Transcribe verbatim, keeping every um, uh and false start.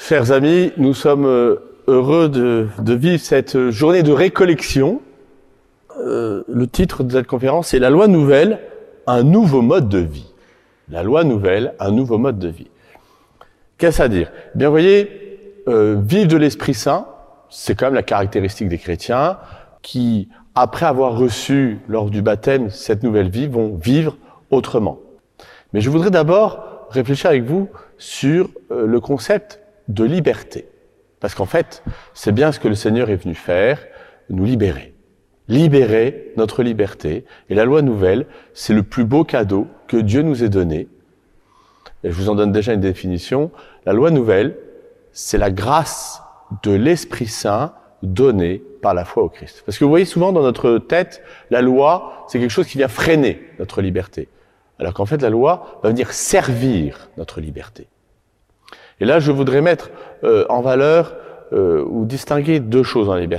Chers amis, nous sommes heureux de, de vivre cette journée de récollection. Euh, le titre de cette conférence est « La loi nouvelle, un nouveau mode de vie ». La loi nouvelle, un nouveau mode de vie. Qu'est-ce à dire? Eh bien, vous voyez, euh, vivre de l'Esprit Saint, c'est quand même la caractéristique des chrétiens qui, après avoir reçu lors du baptême cette nouvelle vie, vont vivre autrement. Mais je voudrais d'abord réfléchir avec vous sur euh, le concept de liberté. Parce qu'en fait, c'est bien ce que le Seigneur est venu faire, nous libérer. Libérer notre liberté. Et la loi nouvelle, c'est le plus beau cadeau que Dieu nous ait donné. Et je vous en donne déjà une définition. La loi nouvelle, c'est la grâce de l'Esprit Saint donnée par la foi au Christ. Parce que vous voyez souvent dans notre tête, la loi, c'est quelque chose qui vient freiner notre liberté. Alors qu'en fait, la loi va venir servir notre liberté. Et là, je voudrais mettre euh, en valeur euh, ou distinguer deux choses dans la liberté.